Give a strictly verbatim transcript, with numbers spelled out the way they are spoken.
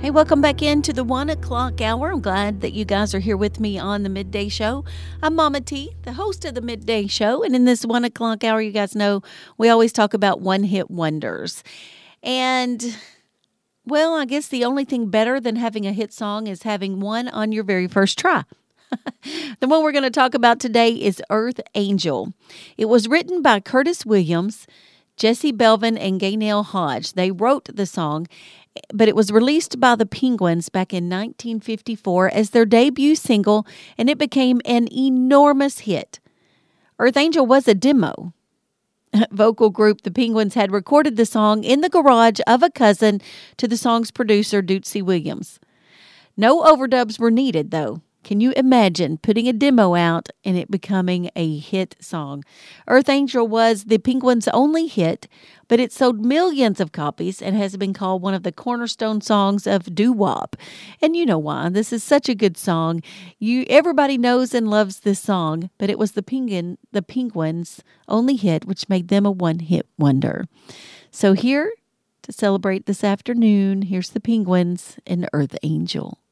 Hey, welcome back into the one o'clock hour. I'm glad that you guys are here with me on the Midday Show. I'm Mama T, the host of the Midday Show. And in this one o'clock hour, you guys know we always talk about one-hit wonders. And, well, I guess the only thing better than having a hit song is having one on your very first try. The one we're going to talk about today is Earth Angel. It was written by Curtis Williams, Jesse Belvin, and Gaynell Hodge. They wrote the song, but it was released by the Penguins back in nineteen fifty-four as their debut single, and it became an enormous hit. Earth Angel was a demo. Vocal group The Penguins had recorded the song in the garage of a cousin to the song's producer, Dootsie Williams. No overdubs were needed, though. Can you imagine putting a demo out and it becoming a hit song? Earth Angel was the Penguins' only hit, but it sold millions of copies and has been called one of the cornerstone songs of doo-wop. And you know why. This is such a good song. You everybody knows and loves this song, but it was the Penguin, the Penguins' only hit, which made them a one-hit wonder. So here to celebrate this afternoon, here's the Penguins and Earth Angel.